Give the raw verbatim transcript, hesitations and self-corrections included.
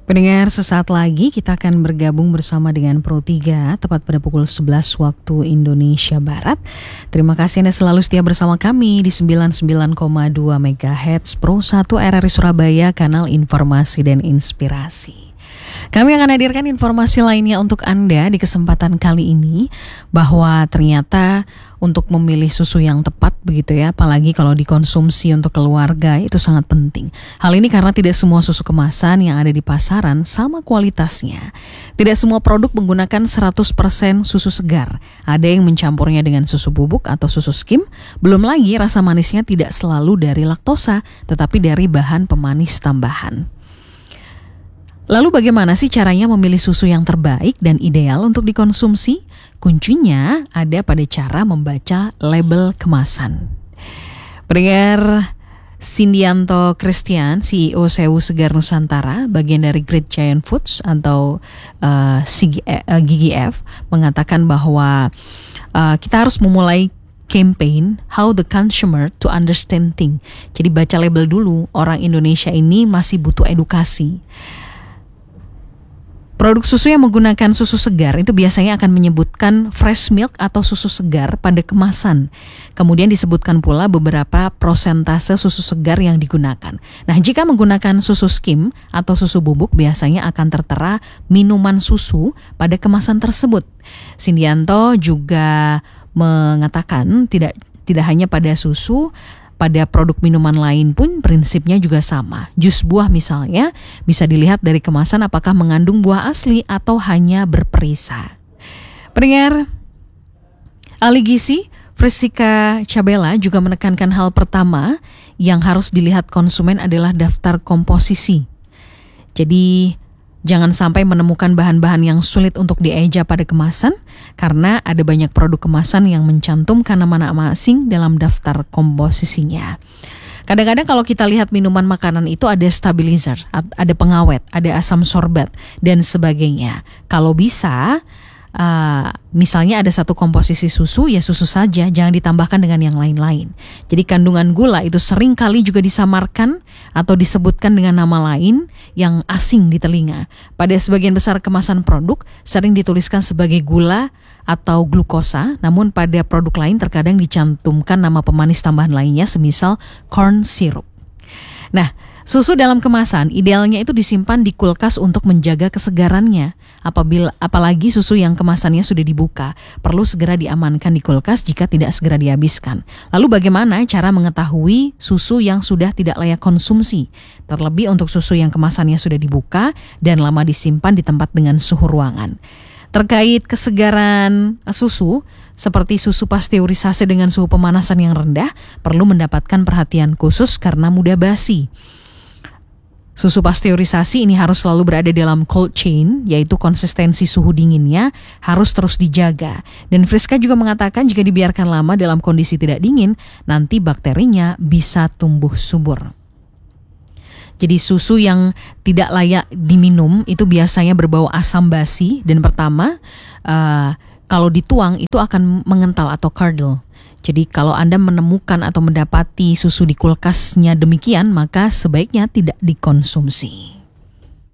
Pendengar, sesaat lagi kita akan bergabung bersama dengan Pro tiga tepat pada pukul sebelas waktu Indonesia Barat. Terima kasih Anda selalu setia bersama kami di sembilan puluh sembilan koma dua megahertz Pro satu R R I Surabaya, kanal informasi dan inspirasi. Kami akan hadirkan informasi lainnya untuk Anda di kesempatan kali ini, bahwa ternyata untuk memilih susu yang tepat begitu ya, apalagi kalau dikonsumsi untuk keluarga, itu sangat penting. Hal ini karena tidak semua susu kemasan yang ada di pasaran sama kualitasnya. Tidak semua produk menggunakan seratus persen susu segar. Ada yang mencampurnya dengan susu bubuk atau susu skim. Belum lagi rasa manisnya tidak selalu dari laktosa, tetapi dari bahan pemanis tambahan. Lalu bagaimana sih caranya memilih susu yang terbaik dan ideal untuk dikonsumsi? Kuncinya ada pada cara membaca label kemasan. Pendengar, Sindianto Christian, C E O Sewu Segar Nusantara, bagian dari Great Giant Foods atau uh, G G F, mengatakan bahwa uh, kita harus memulai campaign How the Consumer to Understand Things. Jadi baca label dulu, orang Indonesia ini masih butuh edukasi. Produk susu yang menggunakan susu segar itu biasanya akan menyebutkan fresh milk atau susu segar pada kemasan. Kemudian disebutkan pula beberapa prosentase susu segar yang digunakan. Nah, jika menggunakan susu skim atau susu bubuk, biasanya akan tertera minuman susu pada kemasan tersebut. Sindianto juga mengatakan tidak tidak hanya pada susu, pada produk minuman lain pun prinsipnya juga sama. Jus buah misalnya bisa dilihat dari kemasan apakah mengandung buah asli atau hanya berperisa. Pendengar, ahli gizi Friska Cabela juga menekankan hal pertama yang harus dilihat konsumen adalah daftar komposisi. Jadi jangan sampai menemukan bahan-bahan yang sulit untuk dieja pada kemasan, karena ada banyak produk kemasan yang mencantumkan nama-nama asing dalam daftar komposisinya. Kadang-kadang kalau kita lihat minuman makanan itu ada stabilizer, ada pengawet, ada asam sorbat, dan sebagainya. Kalau bisa, Uh, misalnya ada satu komposisi susu, ya susu saja, jangan ditambahkan dengan yang lain-lain. Jadi kandungan gula itu sering kali juga disamarkan atau disebutkan dengan nama lain yang asing di telinga. Pada sebagian besar kemasan produk sering dituliskan sebagai gula atau glukosa, namun pada produk lain terkadang dicantumkan nama pemanis tambahan lainnya, semisal corn syrup. Nah, susu dalam kemasan idealnya itu disimpan di kulkas untuk menjaga kesegarannya. Apabila apalagi susu yang kemasannya sudah dibuka, perlu segera diamankan di kulkas jika tidak segera dihabiskan. Lalu bagaimana cara mengetahui susu yang sudah tidak layak konsumsi? Terlebih untuk susu yang kemasannya sudah dibuka dan lama disimpan di tempat dengan suhu ruangan. Terkait kesegaran susu, seperti susu pasteurisasi dengan suhu pemanasan yang rendah, perlu mendapatkan perhatian khusus karena mudah basi. Susu pasteurisasi ini harus selalu berada dalam cold chain, yaitu konsistensi suhu dinginnya harus terus dijaga. Dan Friska juga mengatakan jika dibiarkan lama dalam kondisi tidak dingin, nanti bakterinya bisa tumbuh subur. Jadi susu yang tidak layak diminum itu biasanya berbau asam basi, dan pertama uh, kalau dituang itu akan mengental atau curdle. Jadi kalau Anda menemukan atau mendapati susu di kulkasnya demikian, maka sebaiknya tidak dikonsumsi.